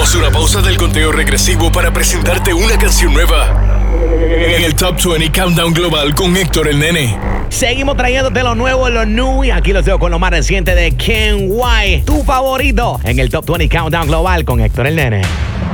Tomamos una pausa del conteo regresivo para presentarte una canción nueva en el Top 20 Countdown Global con Héctor el Nene. Seguimos trayéndote lo nuevo, lo new, y aquí los dejo con lo más reciente de Ken White, tu favorito en el Top 20 Countdown Global con Héctor el Nene.